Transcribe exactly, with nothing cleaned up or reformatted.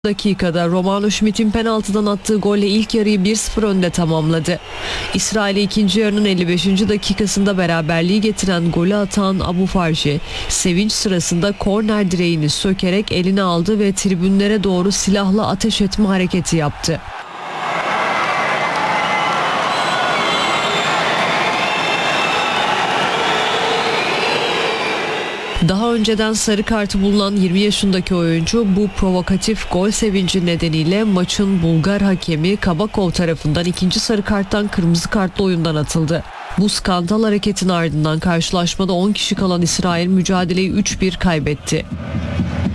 dakikada Romano Schmidt'in penaltıdan attığı golle ilk yarıyı bir sıfır önde tamamladı. İsrail'e ikinci yarının elli beşinci dakikasında beraberliği getiren golü atan Abu Farji, sevinç sırasında korner direğini sökerek eline aldı ve tribünlere doğru silahla ateş etme hareketi yaptı. Daha önceden sarı kartı bulunan yirmi yaşındaki oyuncu bu provokatif gol sevinci nedeniyle maçın Bulgar hakemi Kabakov tarafından ikinci sarı karttan kırmızı kartla oyundan atıldı. Bu skandal hareketin ardından karşılaşmada on kişi kalan İsrail mücadeleyi üç bir kaybetti.